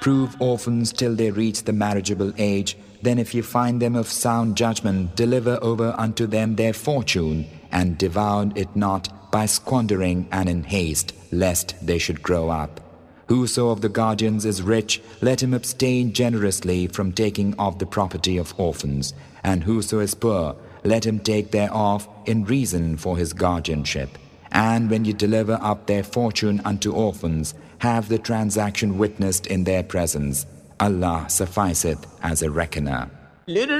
Reprove orphans till they reach the marriageable age. Then if you find them of sound judgment, deliver over unto them their fortune, and devour it not by squandering and in haste, lest they should grow up. Whoso of the guardians is rich, let him abstain generously from taking of the property of orphans, and whoso is poor, let him take thereof in reason for his guardianship. And when you deliver up their fortune unto orphans, have the transaction witnessed in their presence. Allah sufficeth as a reckoner.